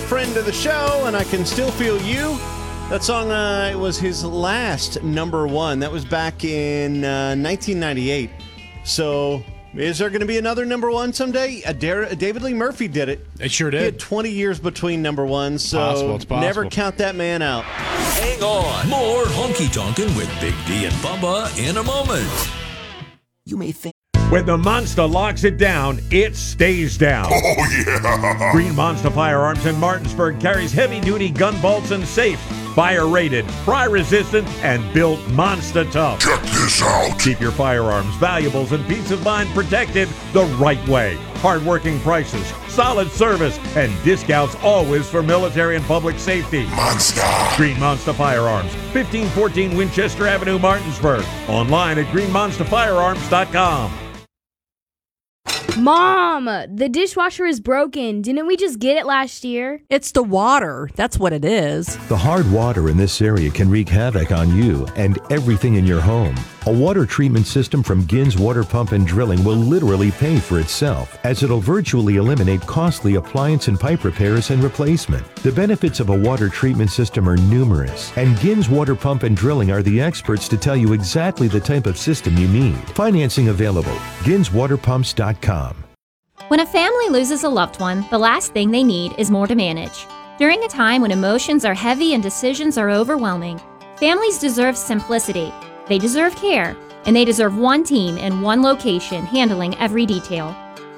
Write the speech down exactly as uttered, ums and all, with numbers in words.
friend of the show, and I Can Still Feel You. That song uh, was his last number one. That was back in uh, nineteen ninety-eight. So, is there going to be another number one someday? Uh, Dar- David Lee Murphy did it. It sure did. He had twenty years between number ones, so possible, it's possible. Never count that man out. Hang on. More Honky Tonkin' with Big D and Bubba in a moment. You may think. When the Monster locks it down, it stays down. Oh, yeah. Green Monster Firearms in Martinsburg carries heavy-duty gun bolts and safes. Fire-rated, fry-resistant, and built monster tough. Check this out. Keep your firearms, valuables, and peace of mind protected the right way. Hard-working prices, solid service, and discounts always for military and public safety. Monster. Green Monster Firearms, fifteen fourteen Winchester Avenue, Martinsburg. Online at green monster firearms dot com. Mom, the dishwasher is broken. Didn't we just get it last year? It's the water. That's what it is. The hard water in this area can wreak havoc on you and everything in your home. A water treatment system from Gins Water Pump and Drilling will literally pay for itself, as it'll virtually eliminate costly appliance and pipe repairs and replacement. The benefits of a water treatment system are numerous, and Gins Water Pump and Drilling are the experts to tell you exactly the type of system you need. Financing available. gins water pumps dot com. When a family loses a loved one, the last thing they need is more to manage. During a time when emotions are heavy and decisions are overwhelming, families deserve simplicity. They deserve care, and they deserve one team in one location handling every detail.